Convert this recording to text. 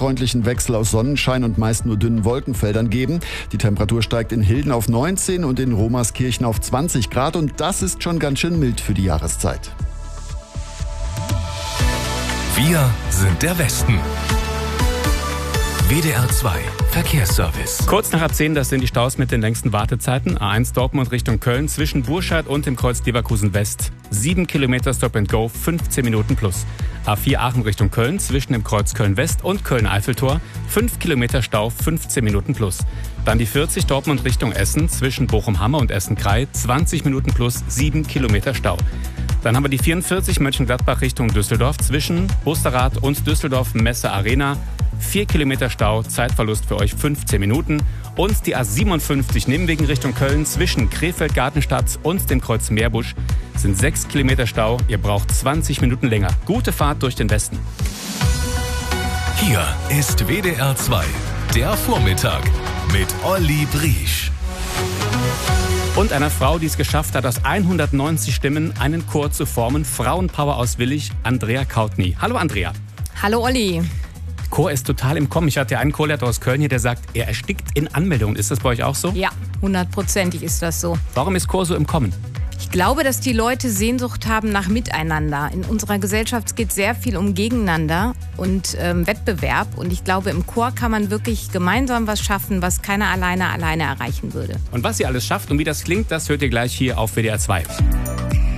freundlichen Wechsel aus Sonnenschein und meist nur dünnen Wolkenfeldern geben. Die Temperatur steigt in Hilden auf 19 und in Romerskirchen auf 20 Grad und das ist schon ganz schön mild für die Jahreszeit. Wir sind der Westen. WDR 2 Verkehrsservice. Kurz nach 10, das sind die Staus mit den längsten Wartezeiten. A1 Dortmund Richtung Köln zwischen Burscheid und dem Kreuz Leverkusen West. 7 Kilometer Stop and Go, 15 Minuten plus. A4 Aachen Richtung Köln zwischen dem Kreuz Köln West und Köln-Eiffeltor. 5 Kilometer Stau, 15 Minuten plus. Dann die 40 Dortmund Richtung Essen zwischen Bochum-Hammer und Essen-Krei. 20 Minuten plus, 7 Kilometer Stau. Dann haben wir die 44 Mönchengladbach Richtung Düsseldorf zwischen Osterrad und Düsseldorf Messe Arena. 4 Kilometer Stau, Zeitverlust für euch 15 Minuten. Und die A57 Nimwegen Richtung Köln zwischen Krefeld-Gartenstadt und dem Kreuz Meerbusch sind 6 Kilometer Stau. Ihr braucht 20 Minuten länger. Gute Fahrt durch den Westen. Hier ist WDR 2, der Vormittag mit Olli Briesch. Und einer Frau, die es geschafft hat, aus 190 Stimmen einen Chor zu formen. Frauenpower aus Willich, Andrea Kautny. Hallo Andrea. Hallo Olli. Chor ist total im Kommen. Ich hatte ja einen Chorleiter aus Köln hier, der sagt, er erstickt in Anmeldungen. Ist das bei euch auch so? Ja, 100%ig ist das so. Warum ist Chor so im Kommen? Ich glaube, dass die Leute Sehnsucht haben nach Miteinander. In unserer Gesellschaft geht sehr viel um Gegeneinander und Wettbewerb. Und ich glaube, im Chor kann man wirklich gemeinsam was schaffen, was keiner alleine erreichen würde. Und was ihr alles schafft und wie das klingt, das hört ihr gleich hier auf WDR 2.